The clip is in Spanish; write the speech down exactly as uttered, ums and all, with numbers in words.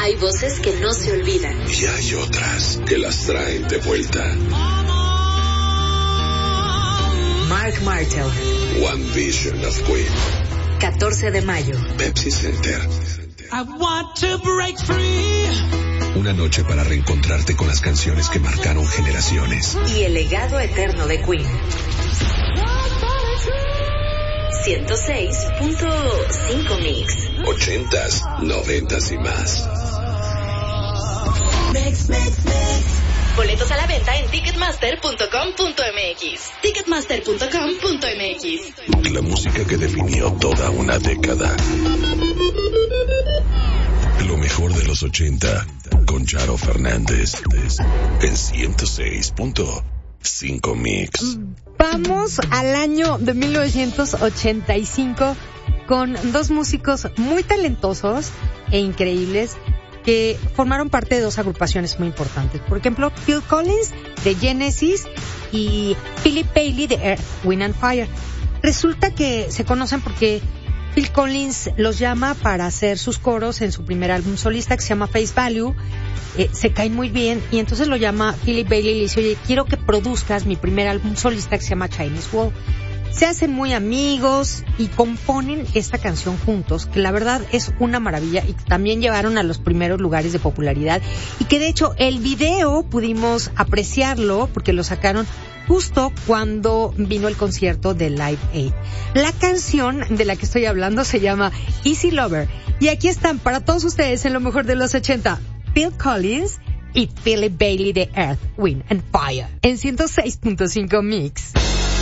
Hay voces que no se olvidan. Y hay otras que las traen de vuelta. Mark Martel. One Vision of Queen. catorce de mayo. Pepsi Center. I want to break free. Una noche para reencontrarte con las canciones que marcaron generaciones. Y el legado eterno de Queen. ciento seis punto cinco Mix. Ochentas, noventas y más. Mix, mix, mix. Boletos a la venta en ticketmaster punto com punto m x. ticketmaster punto com punto m x. La música que definió toda una década. Lo mejor de los ochenta con Charo Fernández en ciento seis punto cinco Mix. Vamos al año de mil novecientos ochenta y cinco con dos músicos muy talentosos e increíbles que formaron parte de dos agrupaciones muy importantes. Por ejemplo, Phil Collins de Genesis y Philip Bailey de Earth, Wind and Fire. Resulta que se conocen porque Phil Collins los llama para hacer sus coros en su primer álbum solista que se llama Face Value. Eh, se caen muy bien y entonces lo llama Philip Bailey y le dice, oye, quiero que produzcas mi primer álbum solista que se llama Chinese Wall. Se hacen muy amigos y componen esta canción juntos, que la verdad es una maravilla y también llevaron a los primeros lugares de popularidad y que de hecho el video pudimos apreciarlo porque lo sacaron justo cuando vino el concierto de Live Aid. La canción de la que estoy hablando se llama Easy Lover y aquí están para todos ustedes en lo mejor de los ochenta, Phil Collins y Philip Bailey de Earth, Wind and Fire en ciento seis punto cinco Mix.